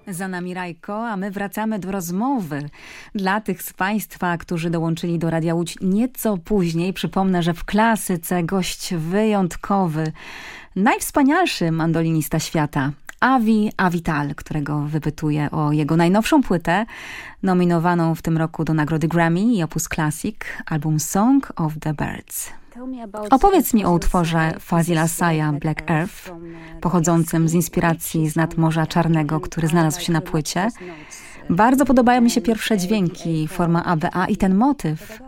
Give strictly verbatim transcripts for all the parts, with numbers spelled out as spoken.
Za nami Rajko, a my wracamy do rozmowy. Dla tych z Państwa, którzy dołączyli do Radia Łódź nieco później, przypomnę, że w klasyce gość wyjątkowy, najwspanialszy mandolinista świata, Avi Avital, którego wypytuję o jego najnowszą płytę, nominowaną w tym roku do nagrody Grammy i Opus Classic, album Song of the Birds. Opowiedz mi o utworze Fazila Saya Black Earth, pochodzącym z inspiracji z nad Morza Czarnego, który znalazł się na płycie. Bardzo podobają mi się pierwsze dźwięki, forma A B A i ten motyw.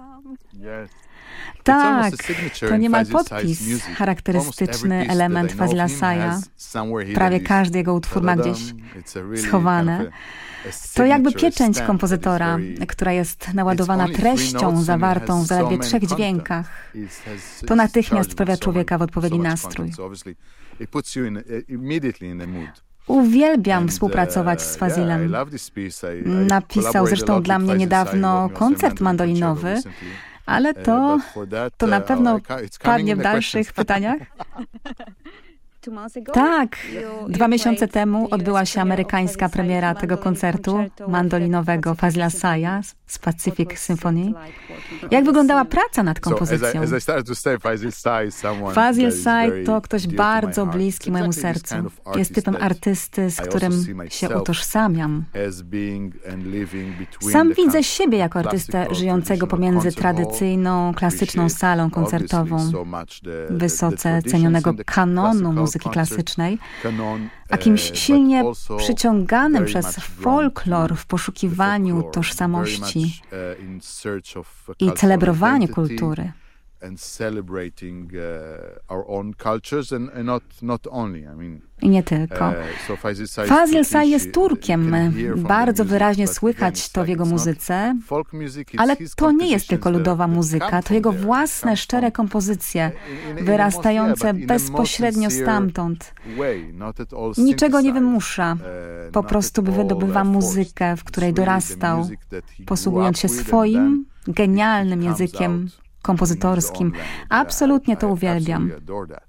Tak, to niemal podpis, charakterystyczny element Fazila Saya. Prawie każdy jego utwór ma gdzieś schowane. To jakby pieczęć kompozytora, która jest naładowana treścią zawartą w zaledwie trzech dźwiękach. To natychmiast sprawia człowieka w odpowiedni nastrój. Uwielbiam współpracować z Fazilem. Napisał zresztą dla mnie niedawno koncert mandolinowy, ale to, to na pewno padnie w dalszych pytaniach. Tak, dwa miesiące temu odbyła się amerykańska premiera tego koncertu mandolinowego Fazila Saya z Pacific Symphony. Jak wyglądała praca nad kompozycją? Fazil Say to ktoś bardzo bliski mojemu sercu. Jest typem artysty, z którym się utożsamiam. Sam widzę siebie jako artystę żyjącego pomiędzy tradycyjną, klasyczną salą koncertową, wysoce cenionego kanonu muzyki klasycznej, a kimś silnie przyciąganym przez folklor w poszukiwaniu tożsamości i celebrowaniu kultury. I nie tylko. Fazil Say jest Turkiem. Bardzo wyraźnie słychać to w jego muzyce, ale to nie jest tylko ludowa muzyka, to jego własne, szczere kompozycje, wyrastające bezpośrednio stamtąd. Niczego nie wymusza, po prostu wydobywa muzykę, w której dorastał, posługując się swoim genialnym językiem kompozytorskim. Absolutnie to uwielbiam.